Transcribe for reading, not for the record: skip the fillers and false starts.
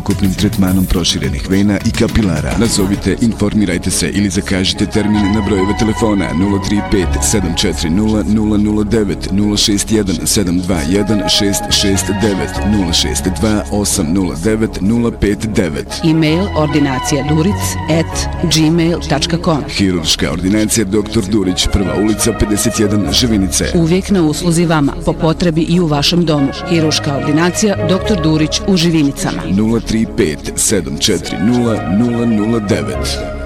celokupnim tretmanom proširenih vena i kapilara. Nazovite, informirajte se ili zakažite termin na brojeve telefona 035 740 009 061 721 669 062 809 059. E-mail ordinacijaduric@gmail.com. Hirurška ordinacija Dr. Durić, Prva ulica 51, Živinice. Uvijek na usluzi vama, po potrebi i u vašem domu. Hirurška ordinacija Dr. Durić u Živinicama. 035 740 009.